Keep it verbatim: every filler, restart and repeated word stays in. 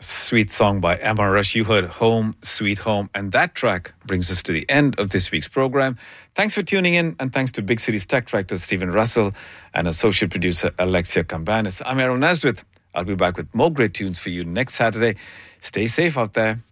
Sweet song by Emma Rush. You heard Home, Sweet Home. And that track brings us to the end of this week's program. Thanks for tuning in. And thanks to Big City's tech director, Stephen Russell, and associate producer, Alexia Cambanis. I'm Aaron Nazareth. I'll be back with more great tunes for you next Saturday. Stay safe out there.